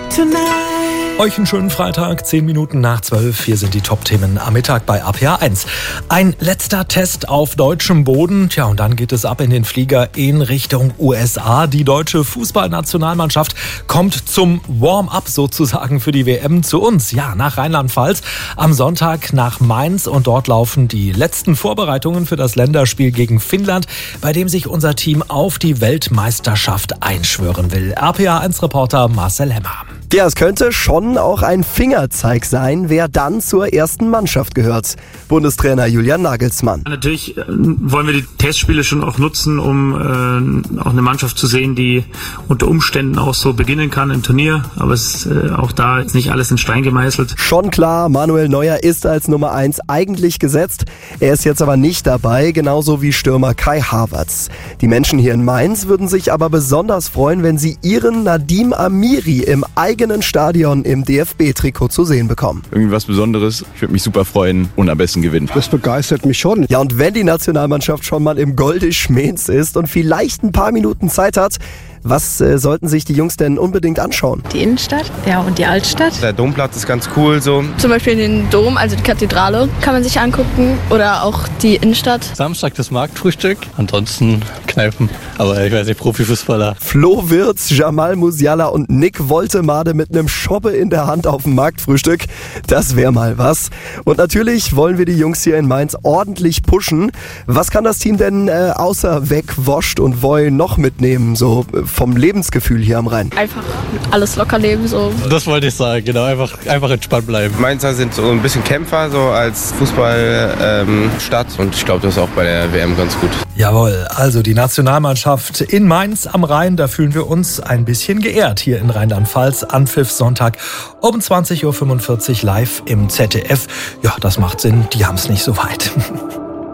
Euch einen schönen Freitag, 10 Minuten nach 12. Hier sind die Top-Themen am Mittag bei RPA 1. Ein letzter Test auf deutschem Boden. Tja, und dann geht es ab in den Flieger in Richtung USA. Die deutsche Fußballnationalmannschaft kommt zum Warm-up sozusagen für die WM zu uns. Ja, nach Rheinland-Pfalz. Am Sonntag nach Mainz. Und dort laufen die letzten Vorbereitungen für das Länderspiel gegen Finnland, bei dem sich unser Team auf die Weltmeisterschaft einschwören will. RPA 1-Reporter Marcel Hemmer. Ja, es könnte schon auch ein Fingerzeig sein, wer dann zur ersten Mannschaft gehört. Bundestrainer Julian Nagelsmann. Natürlich wollen wir die Testspiele schon auch nutzen, um auch eine Mannschaft zu sehen, die unter Umständen auch so beginnen kann im Turnier. Aber es ist auch da ist nicht alles in Stein gemeißelt. Schon klar, Manuel Neuer ist als Nummer 1 eigentlich gesetzt. Er ist jetzt aber nicht dabei, genauso wie Stürmer Kai Havertz. Die Menschen hier in Mainz würden sich aber besonders freuen, wenn sie ihren Nadim Amiri im eigenen Stadion im DFB-Trikot zu sehen bekommen. Irgendwie was Besonderes. Ich würde mich super freuen und am besten gewinnen. Das begeistert mich schon. Ja, und wenn die Nationalmannschaft schon mal im Goldisch-Mainz ist und vielleicht ein paar Minuten Zeit hat, was sollten sich die Jungs denn unbedingt anschauen? Die Innenstadt, ja, und die Altstadt. Der Domplatz ist ganz cool so. Zum Beispiel den Dom, also die Kathedrale, kann man sich angucken. Oder auch die Innenstadt. Samstag das Marktfrühstück, ansonsten Kneipen. Aber ich weiß nicht, Profifußballer. Flo Wirtz, Jamal Musiala und Nick Woltemade mit einem Schoppe in der Hand auf dem Marktfrühstück. Das wäre mal was. Und natürlich wollen wir die Jungs hier in Mainz ordentlich pushen. Was kann das Team denn außer Wegwoscht und Voy noch mitnehmen, so vom Lebensgefühl hier am Rhein? Einfach alles locker leben, so. Das wollte ich sagen, genau. Einfach entspannt bleiben. Mainzer sind so ein bisschen Kämpfer, so als Fußballstadt. Und ich glaube, das ist auch bei der WM ganz gut. Jawohl, also die Nationalmannschaft in Mainz am Rhein, da fühlen wir uns ein bisschen geehrt hier in Rheinland-Pfalz. Anpfiff Sonntag um 20.45 Uhr live im ZDF. Ja, das macht Sinn, die haben es nicht so weit.